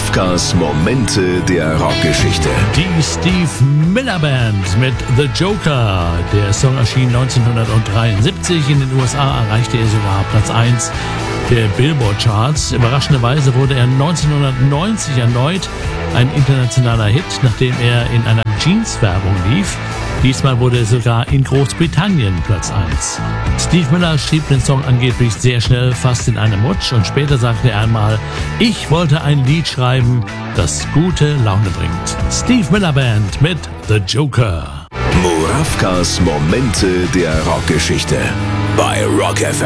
Murawkas Momente der Rockgeschichte. Die Steve Miller Band mit The Joker. Der Song erschien 1973. In den USA erreichte er sogar Platz 1 der Billboard-Charts. Überraschenderweise wurde er 1990 erneut ein internationaler Hit, nachdem er in einer Jeans-Werbung lief. Diesmal wurde er sogar in Großbritannien Platz 1. Steve Miller schrieb den Song angeblich sehr schnell, fast in einem Rutsch, und später sagte er einmal: Ich wollte ein Lied schreiben, das gute Laune bringt. Steve Miller Band mit The Joker. Murawkas Momente der Rockgeschichte bei Rock FM.